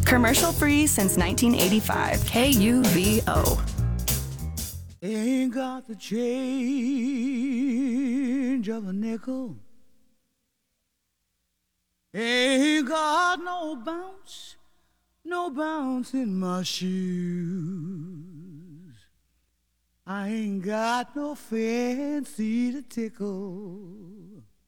Commercial free since 1985. KUVO. Ain't got the change of a nickel. Ain't got no bounce in my shoes. I ain't got no fancy to tickle.